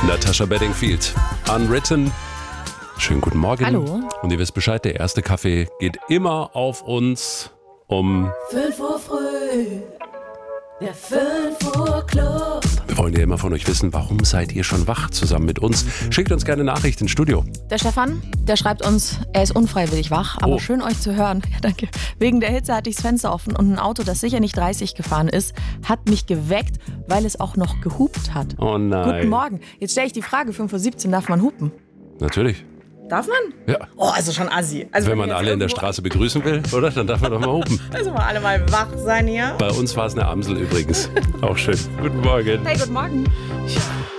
Natasha Bedingfield, Unwritten. Schönen guten Morgen. Hallo. Und ihr wisst Bescheid, der erste Kaffee geht immer auf uns um 5 Uhr früh, der 5 Uhr Club. Wir wollen ja immer von euch wissen, warum seid ihr schon wach zusammen mit uns? Schickt uns gerne Nachricht ins Studio. Der Stefan, der schreibt uns, er ist unfreiwillig wach, aber schön euch zu hören. Ja, danke. Wegen der Hitze hatte ich das Fenster offen und ein Auto, das sicher nicht 30 gefahren ist, hat mich geweckt, weil es auch noch gehupt hat. Oh nein. Guten Morgen. Jetzt stelle ich die Frage, 5:17 Uhr, darf man hupen? Natürlich. Darf man? Ja. Oh, also schon assi. Also Wenn man alle in der Straße begrüßen will, oder? Dann darf man doch mal hupen. Also mal alle mal wach sein hier. Bei uns war es eine Amsel übrigens. Auch schön. Guten Morgen. Hey, guten Morgen. Ja.